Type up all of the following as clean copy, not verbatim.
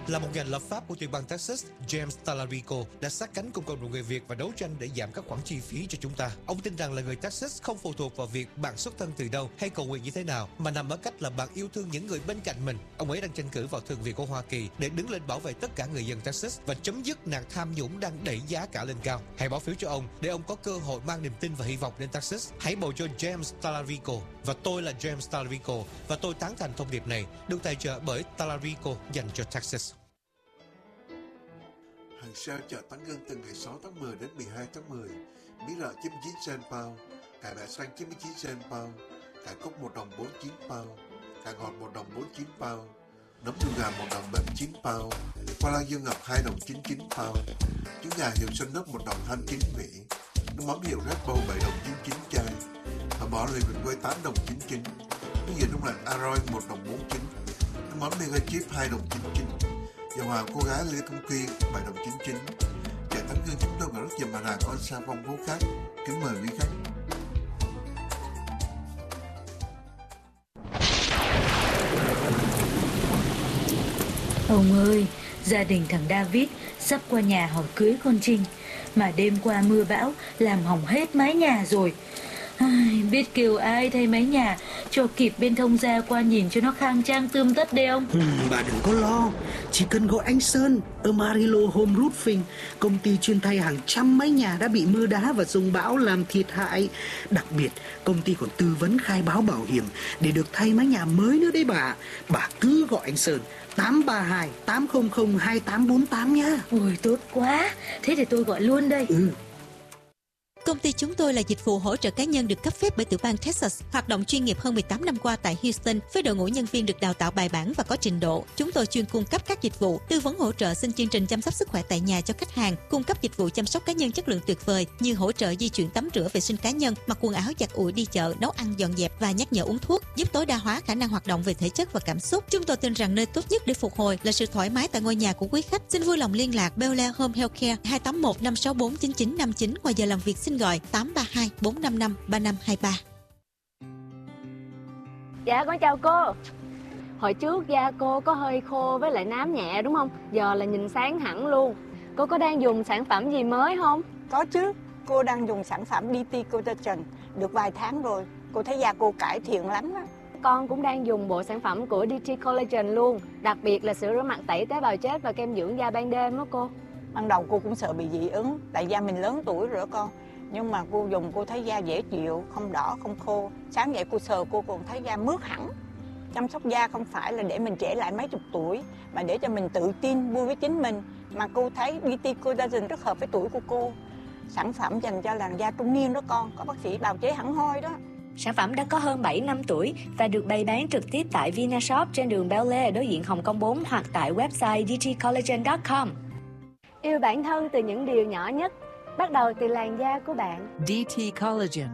Là một nhà lập pháp của tiểu bang Texas, James Talarico đã sát cánh cùng cộng đồng người Việt và đấu tranh để giảm các khoản chi phí cho chúng ta. Ông tin rằng là người Texas không phụ thuộc vào việc bạn xuất thân từ đâu hay cầu nguyện như thế nào, mà nằm ở cách là bạn yêu thương những người bên cạnh mình. Ông ấy đang tranh cử vào Thượng viện của Hoa Kỳ để đứng lên bảo vệ tất cả người dân Texas và chấm dứt nạn tham nhũng đang đẩy giá cả lên cao. Hãy bỏ phiếu cho ông để ông có cơ hội mang niềm tin và hy vọng đến Texas. Hãy bầu cho James Talarico. Và tôi là James Talarico và tôi tán thành thông điệp này, được tài trợ bởi Talarico dành cho Texas. Hàng sao chợ Tán Ngân từ ngày 6 tháng 10 đến 12 tháng 10. Bí rợ 99 cent pound, cải bẹ xanh 99 cent pound, cải cúc 1 đồng 49 pound, cải ngọt 1 đồng 49 pound, nấm đùi gà 1 đồng 79 pound, khoai lang dương ngọc 2 đồng 99 pound, trứng gà hiệu xanh nước 1 đồng 29 vị, nước mắm hiệu Red Bull 7 đồng 99 chai, thợ bò lì vịt quay 8 đồng 99, nước dừa đông lạnh Aroy 1 đồng 49, nước mắm Mega Chip 2 đồng 99, dầu hào cô gái Lê Công Quyên 7 đồng 99. Chợ Tán Ngân chúng tôi còn rất nhiều mặt hàng có sang phong phú khác. Kính mời quý khách. Ông ơi, gia đình thằng David sắp qua nhà hỏi cưới con Trinh, mà đêm qua mưa bão làm hỏng hết mái nhà rồi. Biết kêu ai thay mái nhà cho kịp bên thông gia qua nhìn cho nó khang trang tươm tất đây ông. Bà đừng có lo, chỉ cần gọi anh Sơn ở Marilo Home Roofing, công ty chuyên thay hàng trăm mái nhà đã bị mưa đá và dông bão làm thiệt hại. Đặc biệt công ty còn tư vấn khai báo bảo hiểm để được thay mái nhà mới nữa đấy bà. Bà cứ gọi anh Sơn 832 800 2848 nhá. Ôi tốt quá, thế thì tôi gọi luôn đây. Công ty chúng tôi là dịch vụ hỗ trợ cá nhân được cấp phép bởi tiểu bang Texas, hoạt động chuyên nghiệp hơn 18 năm qua tại Houston với đội ngũ nhân viên được đào tạo bài bản và có trình độ. Chúng tôi chuyên cung cấp các dịch vụ tư vấn hỗ trợ xin chương trình chăm sóc sức khỏe tại nhà cho khách hàng, cung cấp dịch vụ chăm sóc cá nhân chất lượng tuyệt vời như hỗ trợ di chuyển tắm rửa vệ sinh cá nhân, mặc quần áo giặt ủi đi chợ, nấu ăn dọn dẹp và nhắc nhở uống thuốc, giúp tối đa hóa khả năng hoạt động về thể chất và cảm xúc. Chúng tôi tin rằng nơi tốt nhất để phục hồi là sự thoải mái tại ngôi nhà của quý khách. Xin vui lòng liên lạc Bel Air Home Healthcare 281 564 9959. Ngoài giờ làm việc xin gọi 832 455 3523. Dạ con chào cô. Hồi trước da cô có hơi khô với lại nám nhẹ đúng không? Giờ là nhìn sáng hẳn luôn. Cô có đang dùng sản phẩm gì mới không? Có chứ, cô đang dùng sản phẩm DT Collagen được vài tháng rồi. Cô thấy da cô cải thiện lắm á. Con cũng đang dùng bộ sản phẩm của DT Collagen luôn. Đặc biệt là sữa rửa mặt tẩy tế bào chết và kem dưỡng da ban đêm đó cô. Ban đầu cô cũng sợ bị dị ứng, tại da mình lớn tuổi rồi đó con. Nhưng mà cô dùng cô thấy da dễ chịu, không đỏ, không khô. Sáng dậy cô sờ cô còn thấy da mướt hẳn. Chăm sóc da không phải là để mình trẻ lại mấy chục tuổi, mà để cho mình tự tin, vui với chính mình. Mà cô thấy DT Collagen rất hợp với tuổi của cô. Sản phẩm dành cho làn da trung niên đó con, có bác sĩ bào chế hẳn hoi đó. Sản phẩm đã có hơn 7 năm tuổi và được bày bán trực tiếp tại Vinashop trên đường Bel Air đối diện Hồng Kông 4 hoặc tại website dtcollagen.com. Yêu bản thân từ những điều nhỏ nhất, bắt đầu từ làn da của bạn. DT Collagen.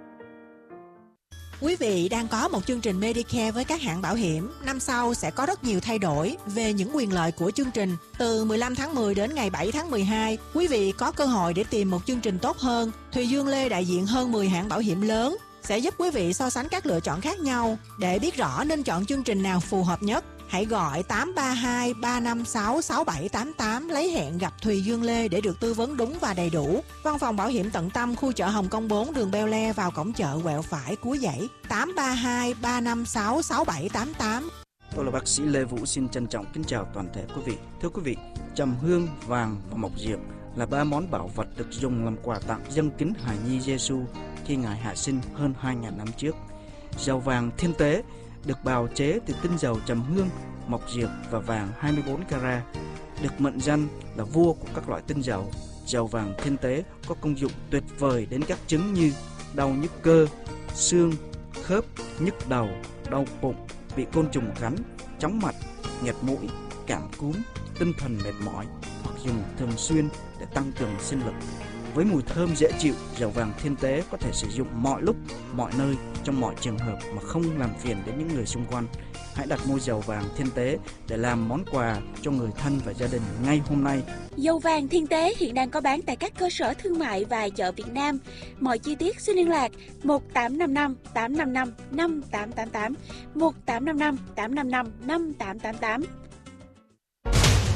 Quý vị đang có một chương trình Medicare với các hãng bảo hiểm. Năm sau sẽ có rất nhiều thay đổi về những quyền lợi của chương trình. Từ 15 tháng 10 đến ngày 7 tháng 12, quý vị có cơ hội để tìm một chương trình tốt hơn. Thùy Dương Lê đại diện hơn 10 hãng bảo hiểm lớn sẽ giúp quý vị so sánh các lựa chọn khác nhau để biết rõ nên chọn chương trình nào phù hợp nhất. Hãy gọi 832 356 6788 lấy hẹn gặp Thùy Dương Lê để được tư vấn đúng và đầy đủ. Văn phòng bảo hiểm tận tâm khu chợ Hồng Kông 4 đường Bel Air vào cổng chợ quẹo phải cuối dãy 832 356 6788. Tôi là bác sĩ Lê Vũ, xin trân trọng kính chào toàn thể quý vị. Thưa quý vị, trầm hương, vàng và mộc diệp là ba món bảo vật được dùng làm quà tặng dâng kính hài nhi Giêsu khi Ngài hạ sinh hơn 2.000 năm trước. Dầu vàng thiên tế được bào chế từ tinh dầu trầm hương, mộc diệp và vàng 24 carat, được mệnh danh là vua của các loại tinh dầu. Dầu vàng thiên tế có công dụng tuyệt vời đến các chứng như đau nhức cơ, xương, khớp, nhức đầu, đau bụng, bị côn trùng cắn, chóng mặt, nghẹt mũi, cảm cúm, tinh thần mệt mỏi, hoặc dùng thường xuyên để tăng cường sinh lực. Với mùi thơm dễ chịu, dầu vàng thiên tế có thể sử dụng mọi lúc, mọi nơi, trong mọi trường hợp mà không làm phiền đến những người xung quanh. Hãy đặt mua dầu vàng thiên tế để làm món quà cho người thân và gia đình ngay hôm nay. Dầu vàng thiên tế hiện đang có bán tại các cơ sở thương mại và chợ Việt Nam. Mọi chi tiết xin liên lạc 1855 855 5888, 1855 855 5888.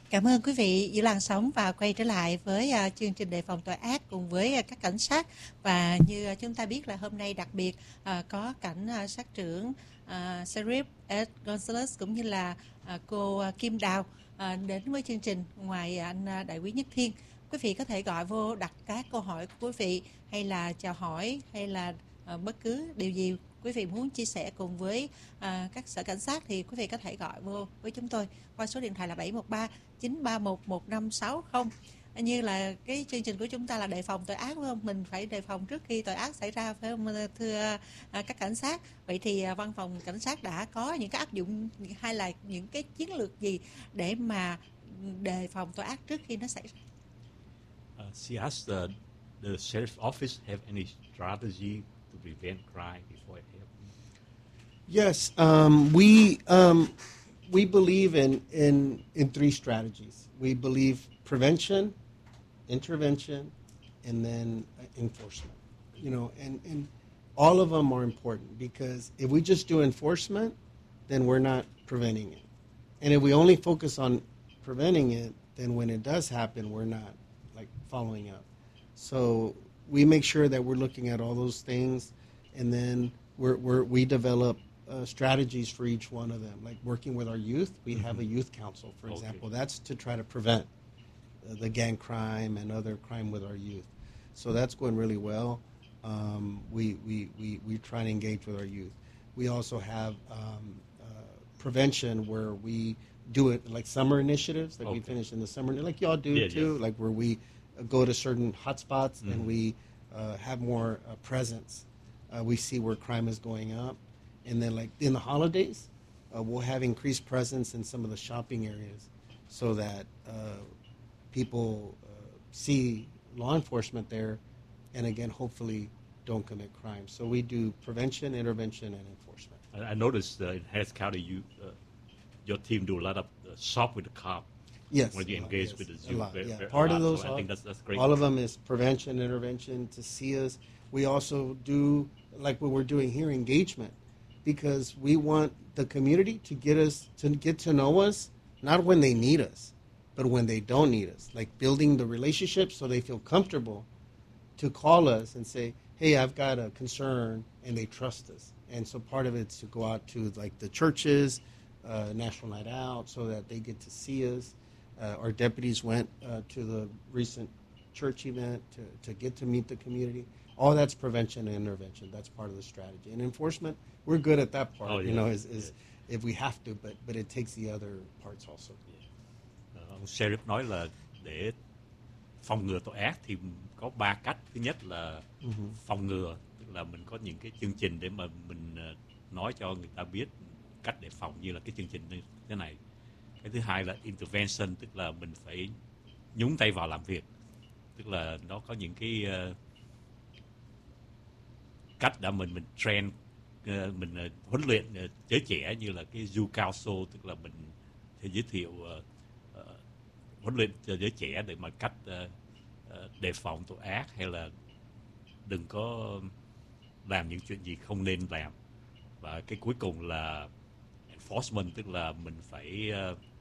Cảm ơn quý vị giữ làn sóng và quay trở lại với chương trình đề phòng tội ác cùng với các cảnh sát. Và như chúng ta biết là hôm nay đặc biệt có cảnh sát trưởng Sheriff Ed Gonzalez cũng như là cô Kim Đào đến với chương trình. Ngoài anh Đại quý Nhất Thiên, quý vị có thể gọi vô đặt các câu hỏi của quý vị hay là chào hỏi hay là bất cứ điều gì quý vị muốn chia sẻ cùng với các sở cảnh sát thì quý vị có thể gọi vô với chúng tôi qua số điện thoại là 713 931 1560. Như là cái chương trình của chúng ta là đề phòng tội ác, phải không? Mình phải đề phòng trước khi tội ác xảy ra, phải không thưa các cảnh sát? Vậy thì văn phòng cảnh sát đã có những cái áp dụng hay là những cái chiến lược gì để mà đề phòng tội ác trước khi nó xảy ra? She asked the sheriff's office have any strategy to prevent crime before it happens. Yes, we believe in three strategies. We believe prevention, intervention, and then enforcement. You know, and all of them are important because if we just do enforcement, then we're not preventing it. And if we only focus on preventing it, then when it does happen, we're not like following up. So we make sure that we're looking at all those things, and then we develop strategies for each one of them. Like working with our youth, we have a youth council, for example. That's to try to prevent the gang crime and other crime with our youth. So that's going really well. We try and engage with our youth. We also have prevention where we do it like summer initiatives, like we finish in the summer, like y'all do too, like where we go to certain hotspots and we have more presence. We see where crime is going up. And then like in the holidays, we'll have increased presence in some of the shopping areas so that people see law enforcement there and again, hopefully don't commit crime. So we do prevention, intervention, and enforcement. I noticed in Harris County, your team do a lot of shop with the cop. Yes. When you engage with the zoo. Part of those, so I think that's great. All of them is prevention, intervention, to see us. We also do, like what we're doing here, engagement, because we want the community to get to know us, not when they need us, but when they don't need us. Like building the relationships so they feel comfortable to call us and say, hey, I've got a concern, and they trust us. And so part of it's to go out to like the churches, National Night Out, so that they get to see us. Our deputies went to the recent church event to get to meet the community. All that's prevention and intervention. That's part of the strategy. And enforcement, we're good at that part, is if we have to, but it takes the other parts also. Ông Sheriff nói là để phòng ngừa tội ác thì có 3 cách. Thứ nhất là phòng ngừa, tức là mình có những cái chương trình để mà mình nói cho người ta biết cách để phòng, như là cái chương trình như thế này. Cái thứ hai là intervention, tức là mình phải nhúng tay vào làm việc, tức là nó có những cái cách để mình train, mình huấn luyện giới trẻ, như là cái Youth Council, tức là mình sẽ giới thiệu huấn luyện cho giới trẻ để mà cách đề phòng tội ác, hay là đừng có làm những chuyện gì không nên làm. Và cái cuối cùng là enforcement, tức là mình phải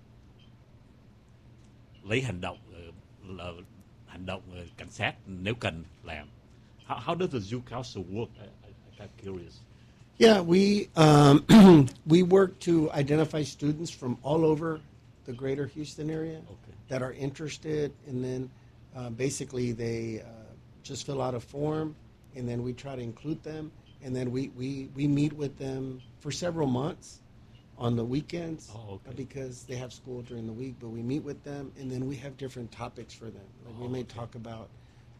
lấy hành động cảnh sát nếu cần làm. How does the Youth Council work? I'm curious. Yeah, we work to identify students from all over the greater Houston area that are interested, and then basically they just fill out a form, and then we try to include them, and then we meet with them for several months on the weekends because they have school during the week, but we meet with them, and then we have different topics for them. Like we may talk about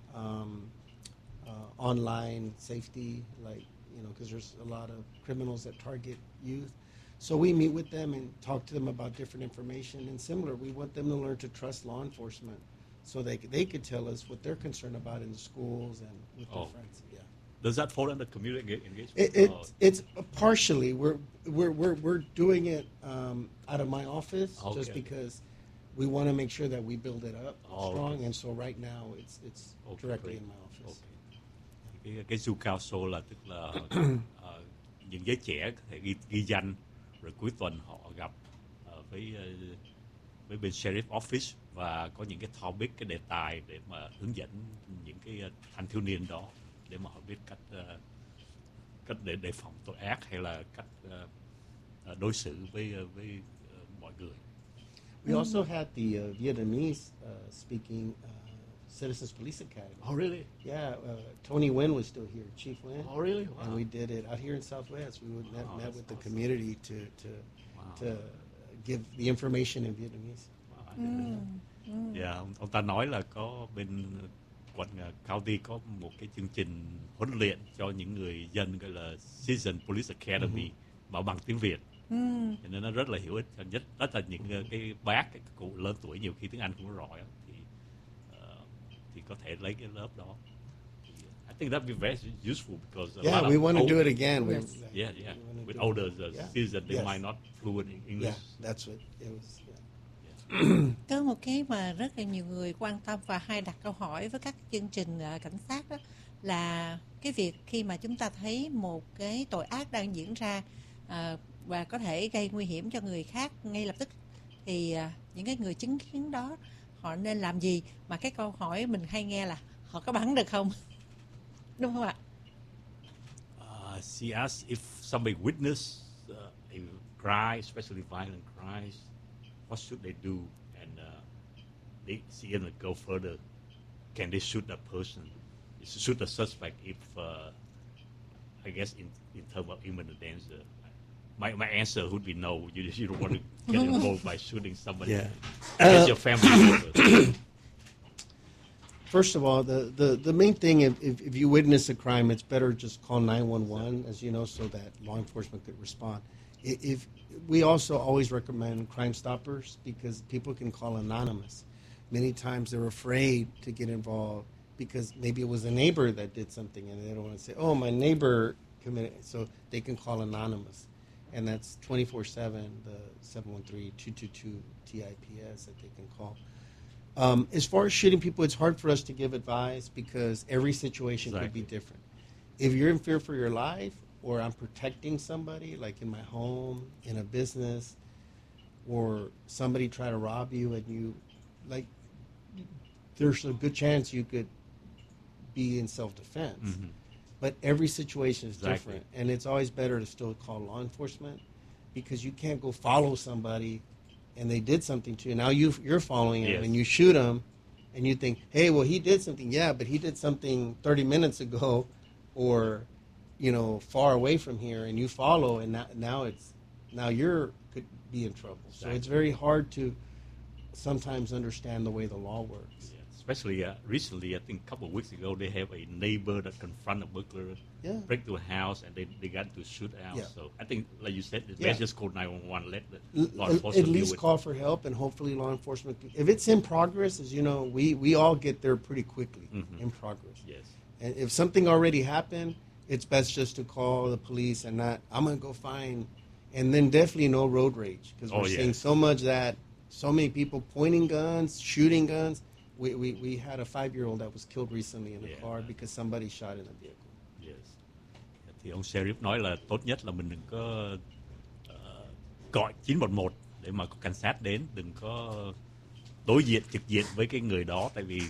online safety, like, because there's a lot of criminals that target youth. So we meet with them and talk to them about different information. And similar, we want them to learn to trust law enforcement so they could tell us what they're concerned about in the schools and with their friends. Yeah. Does that fall under community engagement? It's partially. We're doing it out of my office just because we want to make sure that we build it up strong. And so right now it's directly in my office. Cái Youth Council là tức là những giới trẻ có thể ghi danh, rồi cuối tuần họ gặp với với bên sheriff office và có những cái topic, cái đề tài để mà hướng dẫn những cái thanh thiếu niên đó để mà họ biết cách để đề phòng tội ác hay là cách đối xử với mọi người. We also had the Vietnamese speaking Citizens Police Academy. Oh, really? Yeah, Tony Nguyen was still here, Chief Nguyen. Oh, really? Wow. And we did it out here in Southwest. We met with the community to give the information in Vietnamese. Ông ta nói là có bên quận county có một cái chương trình huấn luyện cho những người dân gọi là Citizen Police Academy mà bằng tiếng Việt. Cho nên nó rất là hữu ích, nhất là những cái bác, cái cụ lớn tuổi nhiều khi tiếng Anh không có rõ thì có thể lấy cái lớp đó. I think that'd be very useful because we want to do it again. With older citizens, they might not fluent in English. Yeah, that's what it was. Có một cái mà rất là nhiều người quan tâm và hay đặt câu hỏi với các chương trình cảnh sát đó là cái việc khi mà chúng ta thấy một cái tội ác đang diễn ra và có thể gây nguy hiểm cho người khác ngay lập tức thì những cái người chứng kiến đó họ nên làm gì, mà cái câu hỏi mình hay nghe là họ có bắn được không, đúng không ạ? She asked if somebody witnessed a crime, especially violent crimes, what should they do? And she gonna go further. Can they shoot that person? Shoot the suspect if, I guess, in terms of imminent danger? My answer would be no. You don't want to get involved by shooting somebody. It's your family member. First of all, the main thing, if you witness a crime, it's better just call 911, as you know, so that law enforcement could respond. If we also always recommend Crime Stoppers because people can call anonymous. Many times they're afraid to get involved because maybe it was a neighbor that did something and they don't want to say, oh, my neighbor committed, so they can call anonymous. And that's 24/7, the 713-222-TIPS that they can call. As far as shooting people, it's hard for us to give advice because every situation could be different. If you're in fear for your life, or I'm protecting somebody, like in my home, in a business, or somebody try to rob you and you, like, there's a good chance you could be in self-defense. But every situation is different, and it's always better to still call law enforcement because you can't go follow somebody and they did something to you. Now you're following him and you shoot him and you think, hey, well, he did something. Yeah, but he did something 30 minutes ago or, you know, far away from here, and you follow, and now you're could be in trouble. So it's very hard to sometimes understand the way the law works. Especially recently, I think a couple of weeks ago, they have a neighbor that confronted a burglar, break to a house, and they got to shoot out. So I think, like you said, it's best just call 911, let the law enforcement at least call for help, and hopefully law enforcement. If it's in progress, as you know, we all get there pretty quickly in progress. Yes. And if something already happened, it's best just to call the police and not, I'm going to go find, and then definitely no road rage because we're seeing so much that so many people pointing guns, shooting guns. We had a 5-year-old that was killed recently in a car because somebody shot in a vehicle. Yes. Thì ông sheriff nói là tốt nhất là mình đừng có gọi 911 để mà có cảnh sát đến, đừng có đối diện trực diện với cái người đó, tại vì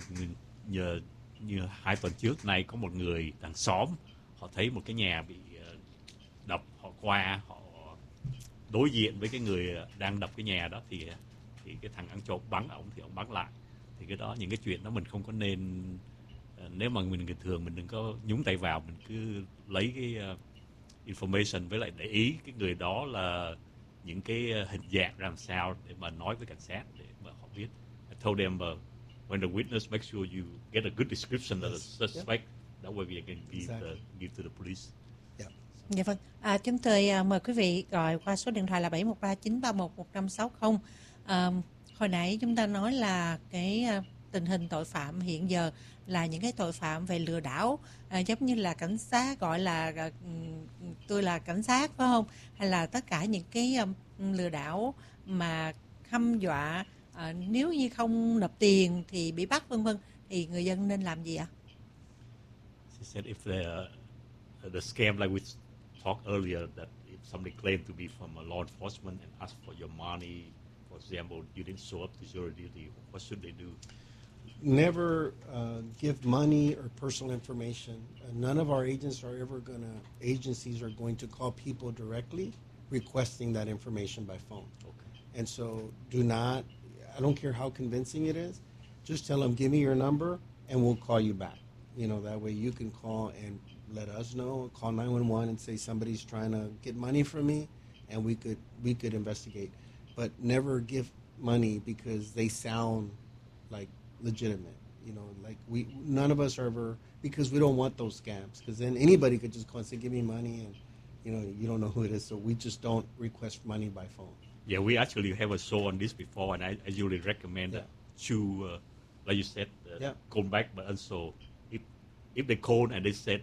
như 2 tuần trước nay có một người hàng xóm họ thấy một cái nhà bị đập, họ qua họ đối diện với cái người đang đập cái nhà đó thì cái thằng ăn trộm bắn ổng thì ổng bắn lại. Thì cái đó, những cái chuyện đó mình không có nên, nếu mà mình thường mình đừng có nhúng tay vào, mình cứ lấy cái information với lại để ý cái người đó là những cái hình dạng làm sao để mà nói với cảnh sát để mà họ biết. I told them when the witness, make sure you get a good description of the suspect. That way we can give to the police. Dạ vâng. Chúng tôi mời quý vị gọi qua số điện thoại là 713-931-1560. Hồi nãy chúng ta nói là cái tình hình tội phạm hiện giờ là những cái tội phạm về lừa đảo, giống như là cảnh sát gọi là tôi là cảnh sát, phải không? Hay là tất cả những cái lừa đảo mà hăm dọa nếu như không nộp tiền thì bị bắt, vân vân, thì người dân nên làm gì ạ? She said if the scam like we talked earlier, that if somebody claimed to be from a law enforcement and ask for your money, for For example, you didn't show up to jury duty. What should they do? Never give money or personal information. None of our agencies are going to call people directly requesting that information by phone. Okay. And so do not, I don't care how convincing it is, just tell them, give me your number and we'll call you back. That way you can call and let us know, call 911 and say somebody's trying to get money from me, and we could investigate. But never give money because they sound like legitimate. None of us are ever, because we don't want those scams, because then anybody could just call and say, give me money, and you don't know who it is. So we just don't request money by phone. Yeah, we actually have a show on this before, and I usually recommend that to, like you said, call back, but also if they call and they said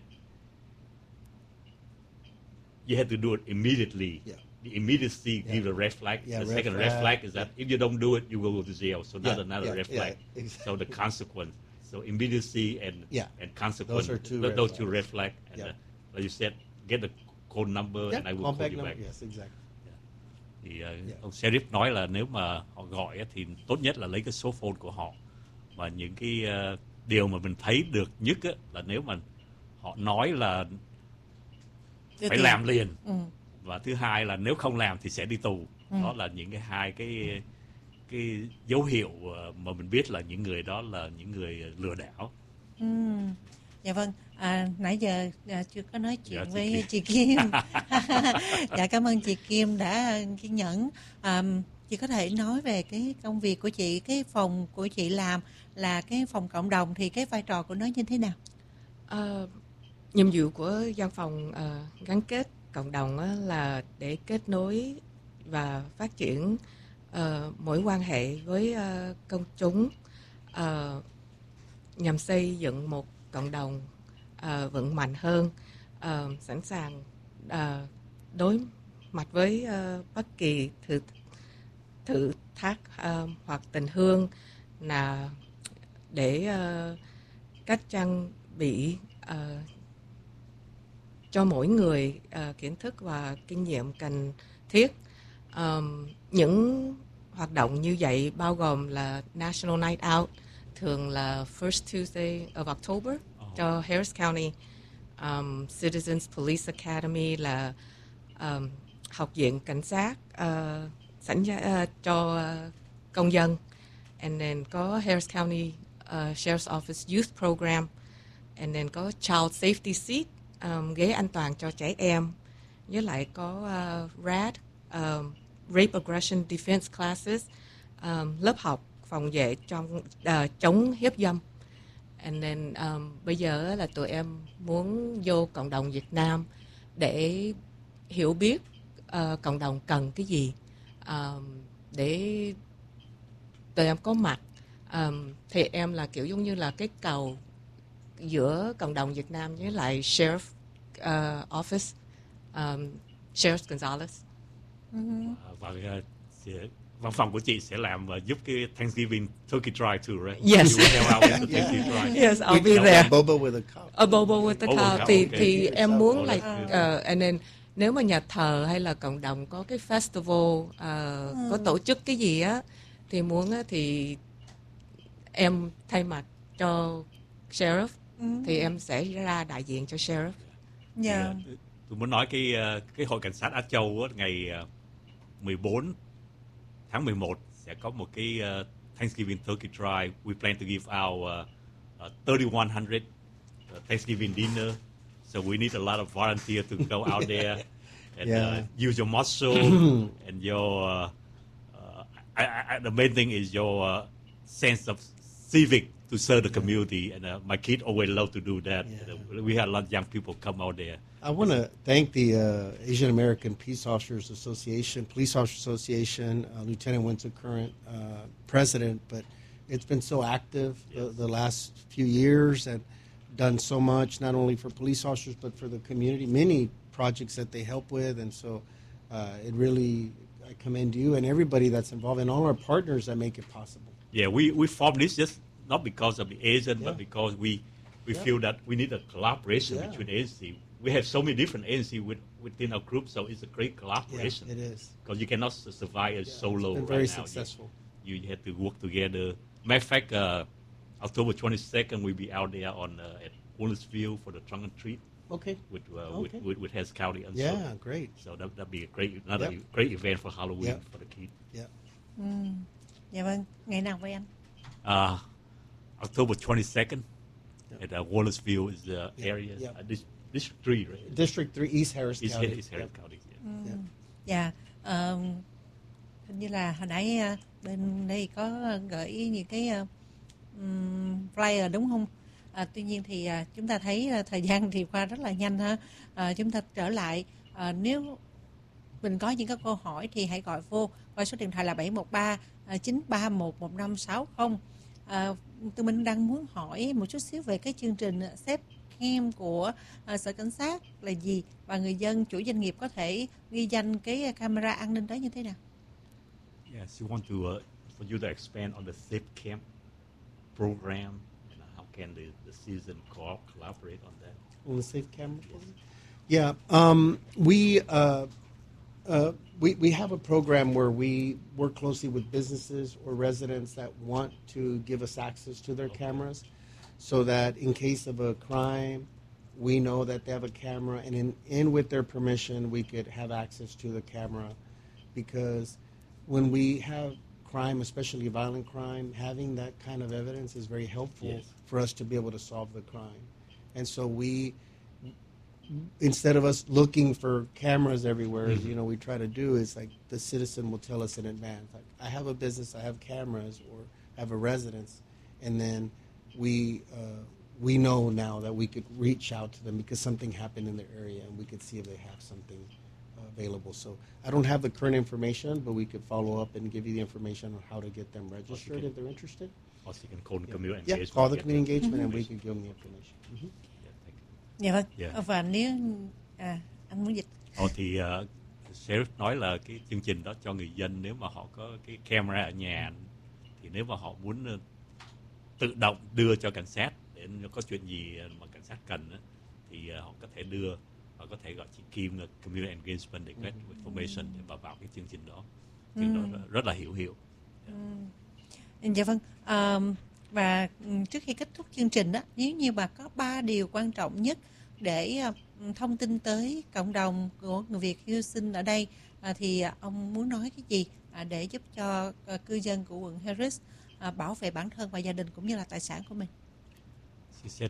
you have to do it immediately. Yeah. The immediacy give a red flag. The second red flag is that if you don't do it, you will go to jail. So that's another red flag. Exactly. So the consequence. So immediacy and consequence. Those two red flags. And like you said, get the code number and I will call you back. Yes, exactly. Thì ông sheriff nói là nếu mà họ gọi thì tốt nhất là lấy cái số phone của họ. Và những cái điều mà mình thấy được nhất là nếu mà họ nói là phải làm liền. Và thứ hai là nếu không làm thì sẽ đi tù. Đó là những hai cái dấu hiệu mà mình biết là những người đó là những người lừa đảo. Dạ vâng, nãy giờ chưa có nói chuyện với chị Kim. Dạ, cảm ơn chị Kim đã kiên nhẫn. Chị có thể nói về cái công việc của chị, cái phòng của chị làm là cái phòng cộng đồng, thì cái vai trò của nó như thế nào? Nhiệm vụ của văn phòng gắn kết cộng đồng là để kết nối và phát triển mối quan hệ với công chúng, nhằm xây dựng một cộng đồng vững mạnh hơn, sẵn sàng đối mặt với bất kỳ thử thách hoặc tình huống là để cách trang bị cho mỗi người kiến thức và kinh nghiệm cần thiết. Những hoạt động như vậy bao gồm là National Night Out, thường là First Tuesday of October cho Harris County, Citizens Police Academy là học viện cảnh sát cho công dân, and then có Harris County Sheriff's Office Youth Program, and then có Child Safety Seat, ghế an toàn cho trẻ em, với lại có RAD, Rape Aggression Defense Classes, lớp học phòng vệ chống hiếp dâm. And then bây giờ là tụi em muốn vô cộng đồng Việt Nam để hiểu biết cộng đồng cần cái gì, để tụi em có mặt. Thì em là kiểu giống như là cái cầu giữa cộng đồng Việt Nam với lại Sheriff Office, Sheriff Gonzalez. Và văn phòng của chị sẽ làm giúp cái Thanksgiving turkey drive too, right? Yes. You will help out with the Thanksgiving drive. Yes, I'll be there. A bobo with a cow. A bobo with a cow. Thì em muốn and then nếu mà nhà thờ hay là cộng đồng có cái festival, có tổ chức cái gì á, thì muốn á, thì em thay mặt cho sheriff, thì em sẽ ra đại diện cho sheriff. Yeah. Tôi muốn nói cái hội cảnh sát Á Châu á, ngày 14 tháng 11 sẽ có một cái Thanksgiving Turkey Drive. We plan to give out 3,100 Thanksgiving dinner. So we need a lot of volunteers to go out there and use your muscle and your the main thing is your sense of civic to serve the community, and my kids always love to do that. We had a lot of young people come out there. I want to thank the Asian American Police Officers Association, Lieutenant Winter Current, president, but it's been so active the last few years and done so much, not only for police officers, but for the community, many projects that they help with. And so it really, I commend you and everybody that's involved and all our partners that make it possible. Yeah, we formed this just not because of the agent, but because we feel that we need a collaboration between agencies. We have so many different agencies within our group, so it's a great collaboration. Yeah, it is. Because you cannot survive as solo it's been right very now. Successful. You have to work together. Matter of fact, October 22nd, we'll be out there at Wallacefield for the trunk and treat. Okay. With Harris County. And yeah, great. So that'd be another great event for Halloween for the kids. Yeah. Dạ vâng. Ngày nào vậy anh? October 22nd at Wallacefield is the area. District 3, right? District 3, East Harris County. East Harris County. Dạ. Hình như là hồi nãy bên đây có gửi những cái flyer đúng không? Tuy nhiên thì chúng ta thấy thời gian thì qua rất là nhanh ha. Chúng ta trở lại, nếu mình có những cái câu hỏi thì hãy gọi vô qua số điện thoại là 713 931 1560. Tụi mình đang muốn hỏi một chút xíu về cái chương trình Safe Cam của Sở Cảnh sát là gì, và người dân, chủ doanh nghiệp có thể ghi danh cái camera an ninh đó như thế nào? Yes, you want to for you to expand on the Safe Camp program, and how can the citizen collaborate on that? On the Safe Camp program? Yeah, we have a program where we work closely with businesses or residents that want to give us access to their cameras, so that in case of a crime, we know that they have a camera, and in with their permission, we could have access to the camera. Because when we have crime, especially violent crime, having that kind of evidence is very helpful for us to be able to solve the crime. And so instead of us looking for cameras everywhere, we try to do is like the citizen will tell us in advance, like, I have a business, I have cameras, or I have a residence, and then we know now that we could reach out to them because something happened in their area, and we could see if they have something available. So I don't have the current information, but we could follow up and give you the information on how to get them registered if they're interested. Also, you can call the community engagement. Call the community engagement, and we can give them the information. Dạ vâng. Và nếu anh muốn dịch. Thì Sheriff nói là cái chương trình đó cho người dân, nếu mà họ có cái camera ở nhà, thì nếu mà họ muốn tự động đưa cho cảnh sát để có chuyện gì mà cảnh sát cần thì họ có thể đưa, và có thể gọi chị Kim là community engagement để get information để vào cái chương trình đó. Chương đó rất là hữu hiệu. Dạ vâng. Và trước khi kết thúc chương trình đó, nếu như mà có 3 điều quan trọng nhất để thông tin tới cộng đồng của người Việt Houston ở đây, thì ông muốn nói cái gì để giúp cho cư dân của quận Harris bảo vệ bản thân và gia đình cũng như là tài sản của mình? She said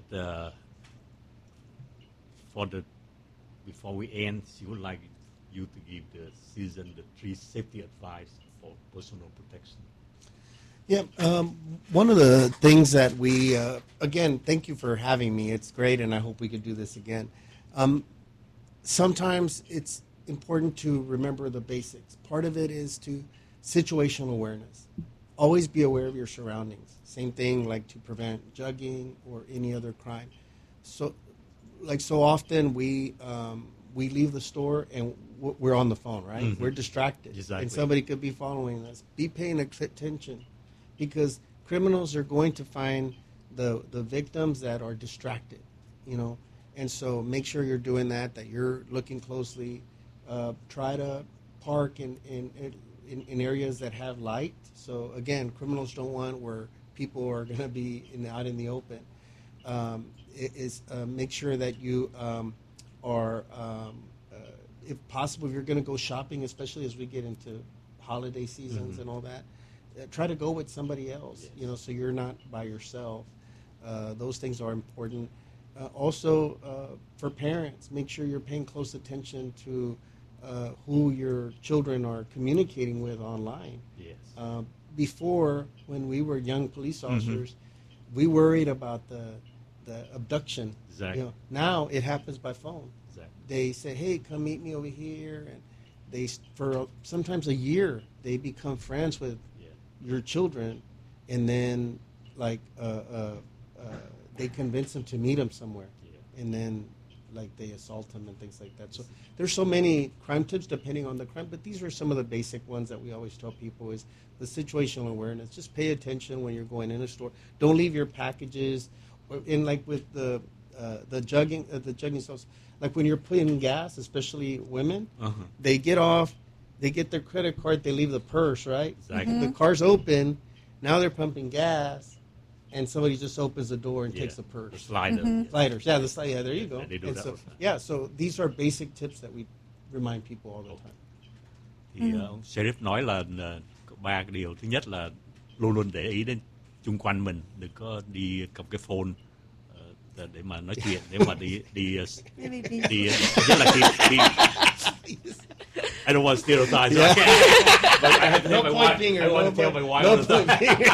before we end, she would like you to give the citizen the 3 safety advice for personal protection. Yeah, one of the things that we, again, thank you for having me. It's great, and I hope we could do this again. Sometimes it's important to remember the basics. Part of it is to situational awareness. Always be aware of your surroundings. Same thing like to prevent jugging or any other crime. So often we leave the store and we're on the phone, right? Mm-hmm. We're distracted. Exactly. And somebody could be following us. Be paying attention, because criminals are going to find the victims that are distracted, and so make sure you're doing that you're looking closely. Try to park in areas that have light. So again, criminals don't want where people are going to be out in the open. Make sure that you are, if possible, if you're going to go shopping, especially as we get into holiday seasons and all that, try to go with somebody else, so you're not by yourself. Those things are important. Also, for parents, make sure you're paying close attention to who your children are communicating with online. Yes. Before, when we were young police officers, we worried about the abduction. Exactly. Now it happens by phone. Exactly. They say, "Hey, come meet me over here," and for sometimes a year they become friends with your children, and then they convince them to meet them somewhere, and then they assault them and things like that. So there's so many crime tips depending on the crime, but these are some of the basic ones that we always tell people is the situational awareness. Just pay attention when you're going in a store. Don't leave your packages, with the the jugging sauce. Like when you're putting gas, especially women, they get off, they get their credit card, they leave the purse, right? Exactly. The car's open, now they're pumping gas, and somebody just opens the door and takes the purse. The slider. Sliders, yeah, yeah, there you go. They do And that so, all the time. yeah, so these are basic tips that we remind people all the time. Thì ông Sheriff nói là có 3 cái điều. Thứ nhất là luôn luôn để ý đến chung quanh mình, đừng có đi cầm cái phone để mà nói chuyện, để mà đi nhất là đi I don't want to stereotype. So I can't. But I have to tell my wife. I want to tell my wife all the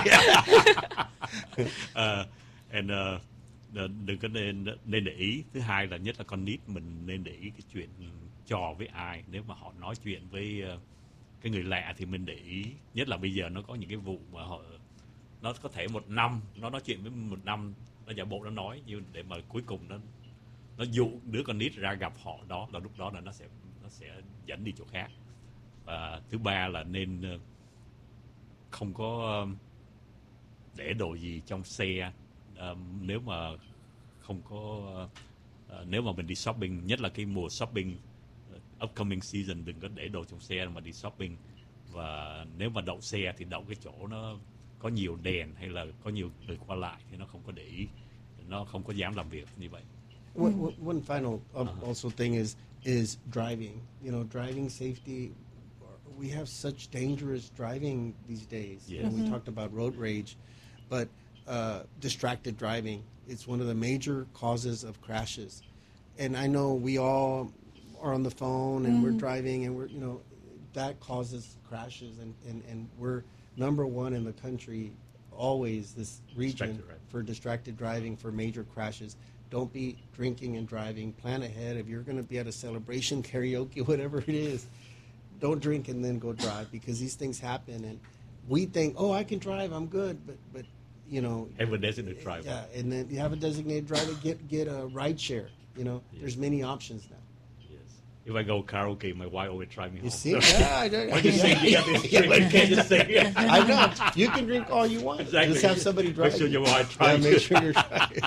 time. Đừng có nên để ý. Thứ hai là nhất là con nít mình nên để ý cái chuyện trò với ai. Nếu mà họ nói chuyện với cái người lạ thì mình để ý. Nhất là bây giờ nó có những cái vụ mà nó có thể 1 năm nó nói chuyện với 1 năm, nó giả bộ nó nói, nhưng để mà cuối cùng nó dụ đứa con nít ra gặp họ, đó là lúc đó là nó sẽ dẫn đi chỗ khác. Và thứ ba là nên không có để đồ gì trong xe nếu mà không có nếu mà mình đi shopping, nhất là cái mùa shopping upcoming season, đừng có để đồ trong xe mà đi shopping. Và nếu mà đậu xe thì đậu cái chỗ nó có nhiều đèn hay là có nhiều người qua lại thì nó không có để ý, nó không có dám làm việc như vậy. One final also thing is driving. You know, driving safety. We have such dangerous driving these days. Yes. And we talked about road rage, but distracted driving is one of the major causes of crashes. And I know we all are on the phone and we're driving and that causes crashes, and we're number one in the country, always this region for distracted driving, for major crashes. Don't be drinking and driving. Plan ahead. If you're going to be at a celebration, karaoke, whatever it is, don't drink and then go drive, because these things happen. And we think, oh, I can drive, I'm good, but you know, have a designated driver. Yeah, and then you have a designated driver. Get a ride share. You know, there's many options now. If I go karaoke, my wife always drive me home. You see? Yeah, when you sing, you got this drink. You can't just sing. I know. You can drink all you want. Exactly. Just have somebody drive. Make sure your wife drives. Make sure you're driving.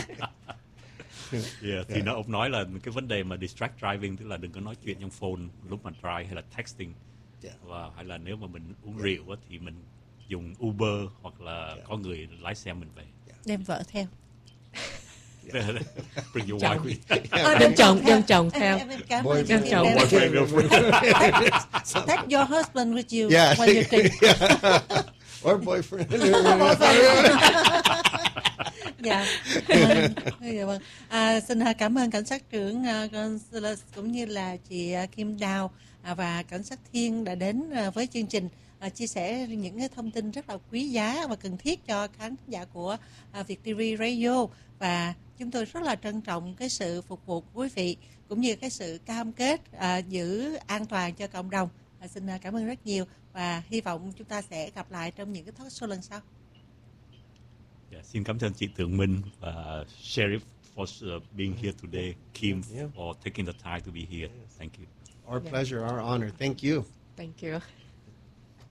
Thì ông nói là cái vấn đề mà distract driving, tức là đừng có nói chuyện trong phone lúc mà drive hay là texting. Và hay là nếu mà mình uống rượu thì mình dùng Uber hoặc là có người lái xe mình về. Đem vợ theo. Bring your wife with. Đem chồng theo. Đem chồng. Take your husband with you when you take. Or boyfriend. Dạ. Vâng. Xin cảm ơn cảnh sát trưởng Gonzalez cũng như là chị Kim Đào và cảnh sát Thiên đã đến với chương trình, chia sẻ những cái thông tin rất là quý giá và cần thiết cho khán giả của Việt TV Radio. Và chúng tôi rất là trân trọng cái sự phục vụ của quý vị cũng như cái sự cam kết giữ an toàn cho cộng đồng. Xin cảm ơn rất nhiều và hy vọng chúng ta sẽ gặp lại trong những cái talk show lần sau. Xin cảm ơn chị Thượng Minh và Sheriff for being here today, Kim for taking the time to be here. Thank you. Our pleasure, our honor. Thank you. Thank you.